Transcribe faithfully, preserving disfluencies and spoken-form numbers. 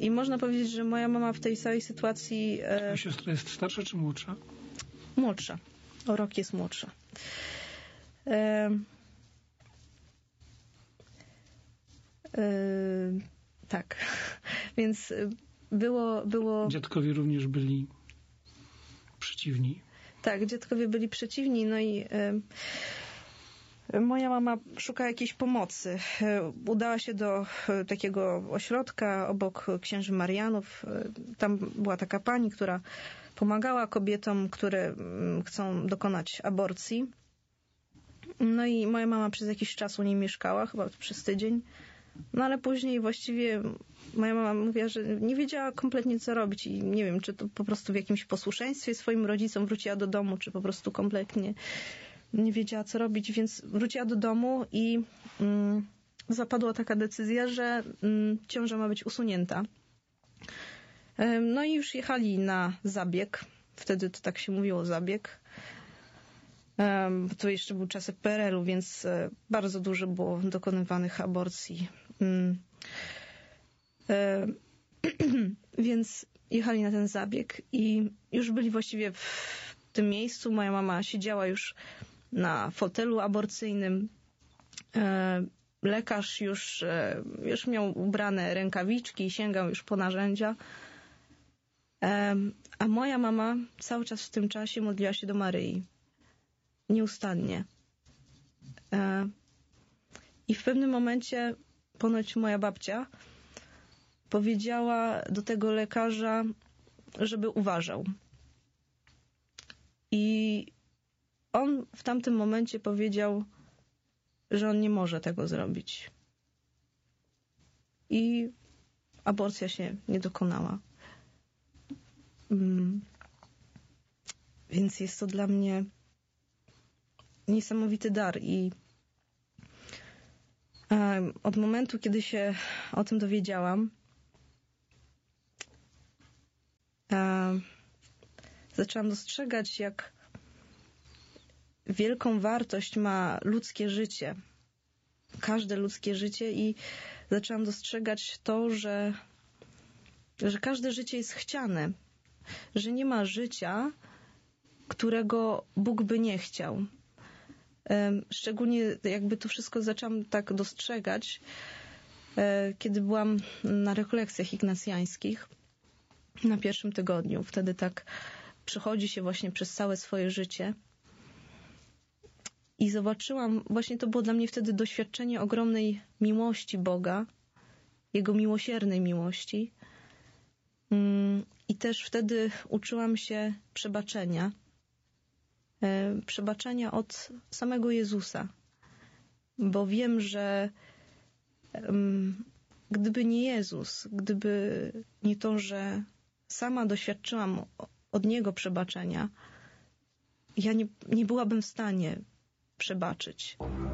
I można powiedzieć, że moja mama w tej całej sytuacji... Twoja siostra jest starsza czy młodsza? Młodsza. O rok jest młodsza. E, e, tak. Więc było, było... Dziadkowie również byli przeciwni. Tak, dziadkowie byli przeciwni, no i e, moja mama szuka jakiejś pomocy. E, udała się do e, takiego ośrodka obok księży Marianów. E, tam była taka pani, która pomagała kobietom, które m, chcą dokonać aborcji. No i moja mama przez jakiś czas u niej mieszkała, chyba przez tydzień. No ale później właściwie moja mama mówiła, że nie wiedziała kompletnie co robić i nie wiem, czy to po prostu w jakimś posłuszeństwie swoim rodzicom wróciła do domu, czy po prostu kompletnie nie wiedziała co robić, więc wróciła do domu i mm, zapadła taka decyzja, że mm, ciąża ma być usunięta. No i już jechali na zabieg. Wtedy to tak się mówiło, zabieg. Um, to jeszcze był czasy P R L u, więc e, bardzo dużo było dokonywanych aborcji. Mm. E, więc jechali na ten zabieg i już byli właściwie w tym miejscu. Moja mama siedziała już na fotelu aborcyjnym. E, lekarz już, e, już miał ubrane rękawiczki, sięgał już po narzędzia. E, a moja mama cały czas w tym czasie modliła się do Maryi. Nieustannie. E, I w pewnym momencie ponoć moja babcia powiedziała do tego lekarza, żeby uważał. I on w tamtym momencie powiedział, że on nie może tego zrobić. I aborcja się nie dokonała. Mm. Więc jest to dla mnie niesamowity dar i e, od momentu, kiedy się o tym dowiedziałam, e, zaczęłam dostrzegać, jak wielką wartość ma ludzkie życie, każde ludzkie życie i zaczęłam dostrzegać to, że, że każde życie jest chciane, że nie ma życia, którego Bóg by nie chciał. Szczególnie jakby to wszystko zaczęłam tak dostrzegać, kiedy byłam na rekolekcjach ignacjańskich na pierwszym tygodniu. Wtedy tak przechodzi się właśnie przez całe swoje życie. I zobaczyłam, właśnie to było dla mnie wtedy doświadczenie ogromnej miłości Boga, Jego miłosiernej miłości. I też wtedy uczyłam się przebaczenia. Przebaczenia od samego Jezusa. Bo wiem, że um, gdyby nie Jezus, gdyby nie to, że sama doświadczyłam od Niego przebaczenia, ja nie, nie byłabym w stanie przebaczyć.